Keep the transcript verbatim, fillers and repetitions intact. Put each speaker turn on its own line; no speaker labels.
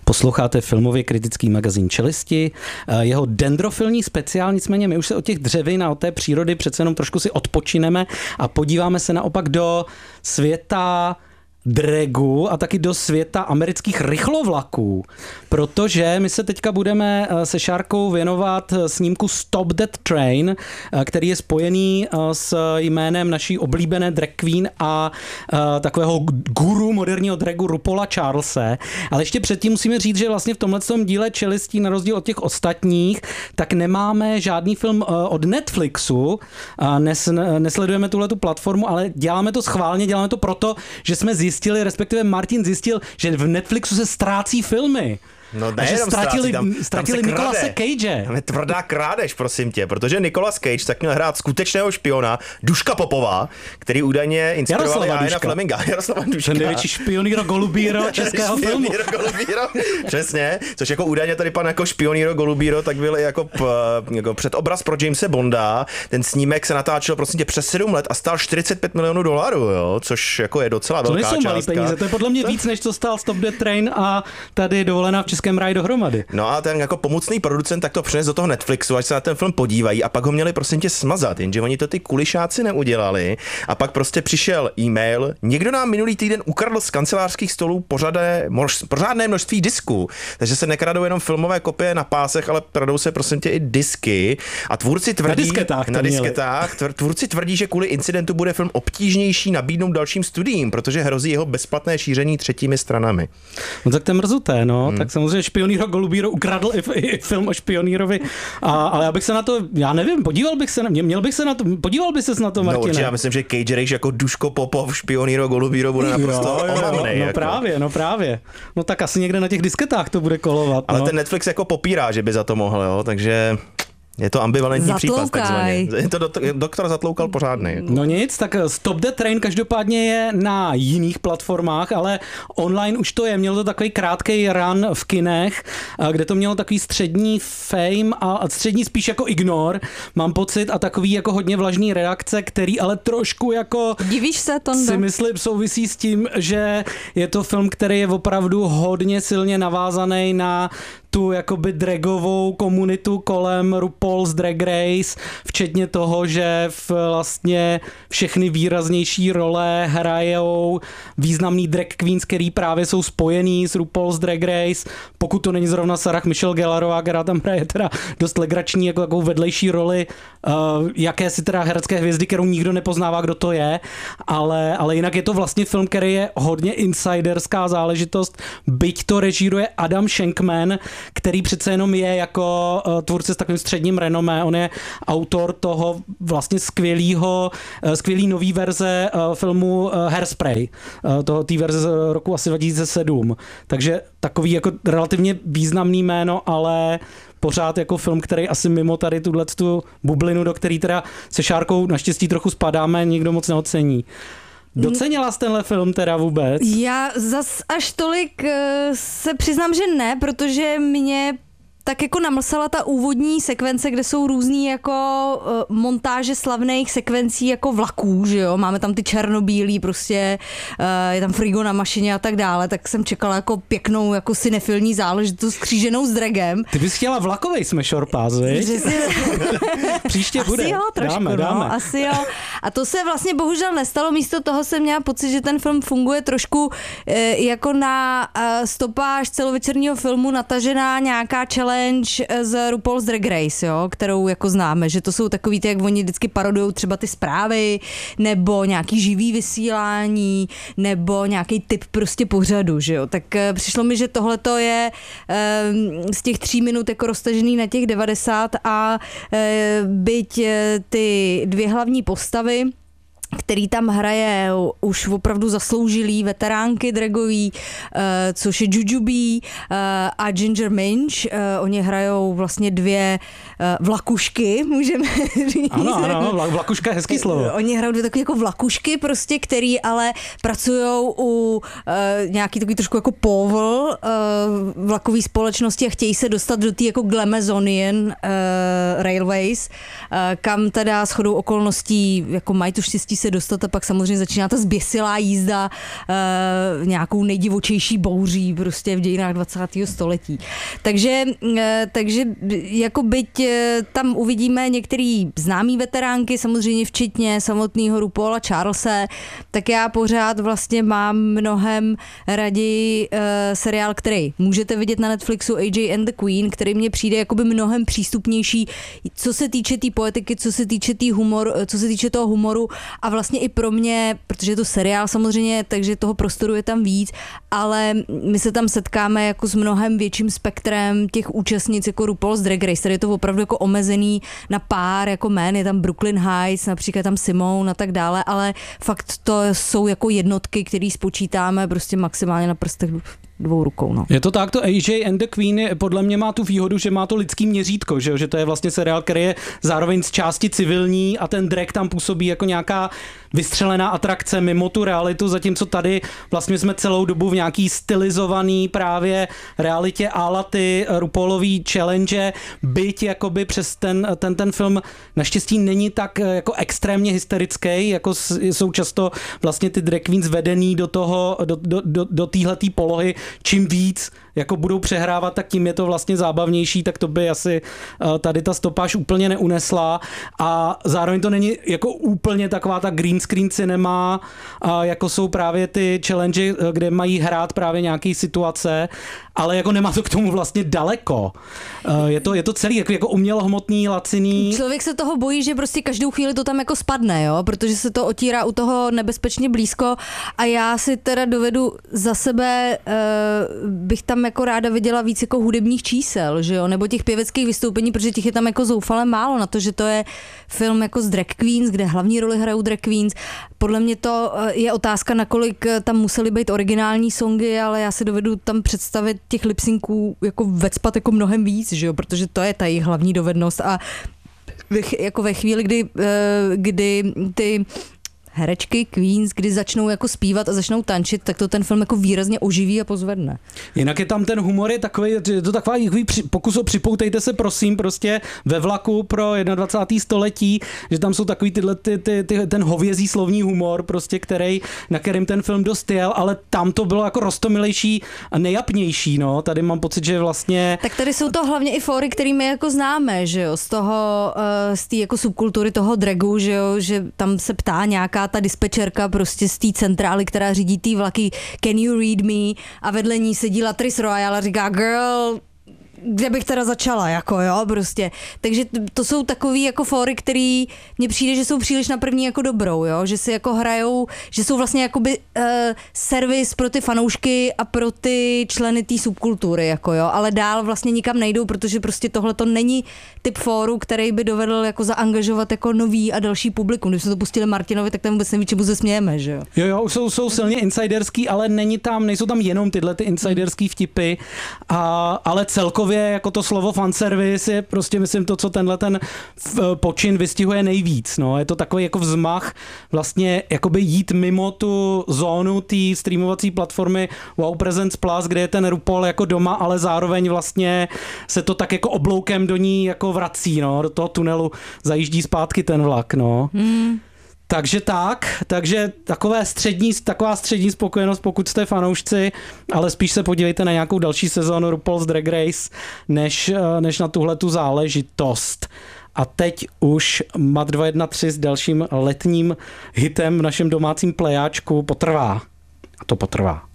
Posloucháte filmově kritický magazín Čelisti, jeho dendrofilní speciál, nicméně my už se od těch dřevin a od té přírody přece jenom trošku si odpočineme a podíváme se naopak do světa dragu a taky do světa amerických rychlovlaků, protože my se teďka budeme se Šárkou věnovat snímku Stop That Train, který je spojený s jménem naší oblíbené drag queen a takového guru moderního dragu RuPaula Charlese. Ale ještě předtím musíme říct, že vlastně v tomhletom díle Čelistí, na rozdíl od těch ostatních, tak nemáme žádný film od Netflixu, Nes, nesledujeme tuhletu platformu, ale děláme to schválně, děláme to proto, že jsme zjistili, Zjistili, respektive Martin zjistil, že v Netflixu se ztrácí filmy.
No
ne, že ztratili,
tam,
ztratili
tam
Nicolase Cage.
Tam je tvrdá krádež, prosím tě, protože Nicolas Cage tak měl hrát skutečného špiona Duška Popová, který údajně inspiroval Jána Fleminga. Jaroslava Duška.
Ten největší špionýro Golubíro českého filmu.
Golubíro, přesně, což jako údajně tady pan jako špionýro Golubíro, tak byl jako, p, jako předobraz pro Jamese Bonda. Ten snímek se natáčel prosím tě přes sedm let a stál čtyřicet pět milionů dolarů, jo, což jako je docela
to
velká částka.
To nejsou malý peníze, to je podle mě to... víc, než co stál Stop the Train a tady Dovolená v Českém ráji dohromady.
No a ten jako pomocný producent tak to přines do toho Netflixu, ať se na ten film podívají a pak ho měli prosím tě smazat, jenže oni to ty kulišáci neudělali a pak prostě přišel e-mail, někdo nám minulý týden ukradl z kancelářských stolů pořadé, mož, pořádné množství disků, takže se nekradou jenom filmové kopie na pásech, ale kradou se prosím tě i disky a tvůrci tvrdí,
na disketách,
na disketách tvůrci tvrdí, že kvůli incidentu bude film obtížnější nabídnout dalším studiím, protože hrozí jeho bezplatné šíření třetími stranami.
No tak to je mrzuté, no, hmm. tak samozřejmě špionýro Golubíro ukradl i, i film o špionýrovi, a, ale já bych se na to, já nevím, podíval bych se na, měl bych se na to, podíval by ses na to, Martine. No určitě,
já myslím, že Cage Rage jako Duško Popov, špionýro Golubíro bude naprosto omamnej.
No
jako.
právě, no právě. No tak asi někde na těch disketách to bude kolovat.
Ale
no.
ten Netflix jako popírá, že by za to mohl, jo, takže... Je to ambivalentní
Zatloukaj.
případ, takzvaně. Je to do, doktor Zatloukal pořádný. Jako.
No nic, tak Stop the Train každopádně je na jiných platformách, ale online už to je. Mělo to takový krátkej run v kinech, kde to mělo takový střední fame a střední spíš jako ignore, mám pocit, a takový jako hodně vlažný reakce, který ale trošku jako...
Divíš se, Tondo?
Si myslím, souvisí s tím, že je to film, který je opravdu hodně silně navázaný na tu jakoby dragovou komunitu kolem RuPaul's Drag Race, včetně toho, že v vlastně všechny výraznější role hrajou významný drag queens, který právě jsou spojený s RuPaul's Drag Race. Pokud to není zrovna Sarah Michelle Gellarová, která tam hraje teda dost legrační jako takovou vedlejší roli uh, jakési teda herecké hvězdy, kterou nikdo nepoznává, kdo to je, ale, ale jinak je to vlastně film, který je hodně insiderská záležitost, byť to režíruje Adam Shankman, který přece jenom je jako uh, tvůrce s takovým středním renomé. On je autor toho vlastně skvělýho, uh, skvělý nový verze uh, filmu uh, Hairspray, uh, toho, té verze z roku asi dva tisíce sedm. Takže takový jako relativně významný jméno, ale pořád jako film, který asi mimo tady tuhletu bublinu, do který teda se Šárkou naštěstí trochu spadáme, nikdo moc neocení. Docenila jsi tenhle film teda vůbec?
Já zas až tolik se přiznám, že ne, protože mě tak jako namlsala ta úvodní sekvence, kde jsou různý jako uh, montáže slavných sekvencí jako vlaků, že jo, máme tam ty černobílý prostě, uh, je tam frigo na mašině a tak dále, tak jsem čekala jako pěknou jako cinefilní záležitost kříženou s dragem.
Ty bys chtěla vlakovej Smash Pass, viď? Příště
asi
bude.
Jo, trošku,
dáme, dáme.
No, asi jo. A to se vlastně bohužel nestalo, místo toho jsem měla pocit, že ten film funguje trošku eh, jako na eh, stopáž celovečerního filmu natažená nějaká challenge z RuPaul's Drag Race, jo, kterou jako známe, že to jsou takový ty, jak oni vždycky parodujou třeba ty zprávy, nebo nějaký živý vysílání, nebo nějaký typ prostě pořadu, že jo. Tak přišlo mi, že tohleto je z těch tří minut jako roztažený na těch devadesát a byť ty dvě hlavní postavy, který tam hraje už opravdu zasloužilý veteránky dragový, uh, což je Jujubee uh, a Ginger Minch. Uh, oni hrajou vlastně dvě uh, vlakušky, můžeme říct.
Ano, ano, vlakuška je hezký slovo.
Oni hrajou dvě takové jako vlakušky prostě, který ale pracujou u uh, nějaký takový trošku jako povl uh, vlakový společnosti a chtějí se dostat do té jako Glamazonian uh, Railways, uh, kam teda shodou okolností jako mají to štěstí se se dostat a pak samozřejmě začíná ta zběsilá jízda uh, nějakou nejdivočejší bouří prostě v dějinách dvacátého století. Takže, uh, takže jako byť uh, tam uvidíme některý známý veteránky, samozřejmě včetně samotného RuPaula Charlese, tak já pořád vlastně mám mnohem raději uh, seriál, který můžete vidět na Netflixu, A J and the Queen, který mně přijde jakoby mnohem přístupnější, co se týče té tý poetiky, co se týče tý humor, co se týče toho humoru a vlastně i pro mě, protože je to seriál samozřejmě, takže toho prostoru je tam víc, ale my se tam setkáme jako s mnohem větším spektrem těch účastnic jako RuPaul's Drag Race, tady je to opravdu jako omezený na pár jako jmen, je tam Brooklyn Heights, například tam Simone a tak dále, ale fakt to jsou jako jednotky, které spočítáme prostě maximálně na prstech dvou rukou. No.
Je to tak, to A J and the Queen je, podle mě má tu výhodu, že má to lidský měřítko, že, že to je vlastně seriál, který je zároveň z části civilní a ten drag tam působí jako nějaká vystřelená atrakce mimo tu realitu, zatímco tady vlastně jsme celou dobu v nějaký stylizovaný právě realitě ála ty RuPaulový challenge, byť jakoby přes ten, ten, ten film naštěstí není tak jako extrémně hysterický, jako jsou často vlastně ty drag queens vedený do toho, do, do, do, do téhletý polohy, čím víc jako budou přehrávat, tak tím je to vlastně zábavnější, tak to by asi tady ta stopáž úplně neunesla a zároveň to není jako úplně taková ta green screen cinema, jako jsou právě ty challenge, kde mají hrát právě nějaký situace, ale jako nemá to k tomu vlastně daleko. Je to, je to celý jako, jako umělohmotný, laciný.
Člověk se toho bojí, že prostě každou chvíli to tam jako spadne, jo, protože se to otírá u toho nebezpečně blízko a já si teda dovedu za sebe, uh, bych tam jako ráda viděla víc jako hudebních čísel, že jo, nebo těch pěveckých vystoupení, protože těch je tam jako zoufale málo na to, že to je film jako z drag queens, kde hlavní roli hrajou drag queens. Podle mě to je otázka, nakolik tam musely být originální songy, ale já si dovedu tam představit těch lipsynků jako vecpat jako mnohem víc, že jo, protože to je ta jejich hlavní dovednost a jako ve chvíli, kdy, kdy ty herečky Queens, kdy začnou jako zpívat a začnou tančit, tak to ten film jako výrazně oživí a pozvedne.
Jinak je tam ten humor je takový, je to takový pokus o připoutejte se prosím prostě ve vlaku pro dvacátého prvního století, že tam jsou takový tyhle, ty, ty, ty, ten hovězí slovní humor prostě, který, na kterým ten film dost jel, ale tam to bylo jako roztomilejší a nejapnější, no. Tady mám pocit, že vlastně...
Tak tady jsou to hlavně i fóry, který my jako známe, že jo, z toho, z té jako subkultury toho dragu, že jo, že tam se ptá nějaká ta dispečerka prostě z té centrály, která řídí ty vlaky, can you read me? A vedle ní sedí Latrice Royale a říká, girl, kde bych teda začala, jako jo, prostě. Takže to jsou takový jako fóry, který mně přijde, že jsou příliš na první jako dobrou, jo, že si jako hrajou, že jsou vlastně jakoby uh, servis pro ty fanoušky a pro ty členy té subkultury, jako jo, ale dál vlastně nikam nejdou, protože prostě tohle to není typ fóru, který by dovedl jako zaangažovat jako nový a další publikum. Když jsme to pustili Martinovi, tak tam vůbec neví, čemu se smějeme, že jo.
Jo, jo, jsou, jsou silně insiderský, ale není tam, nejsou tam jenom tyhle ty insiderský vtipy, a, ale celkově jako to slovo fanservice je prostě, myslím, to, co tenhle ten počin vystihuje nejvíc. No. Je to takový jako vzmach vlastně jakoby jít mimo tu zónu té streamovací platformy Wow Presents Plus, kde je ten RuPaul jako doma, ale zároveň vlastně se to tak jako obloukem do ní jako vrací, no. Do toho tunelu zajíždí zpátky ten vlak, no. Hmm. Takže tak, takže takové střední, taková střední spokojenost, pokud jste fanoušci, ale spíš se podívejte na nějakou další sezónu RuPaul's Drag Race, než, než na tuhletu záležitost. A teď už Mat dva jedna tři s dalším letním hitem v našem domácím plejáčku potrvá. A to potrvá.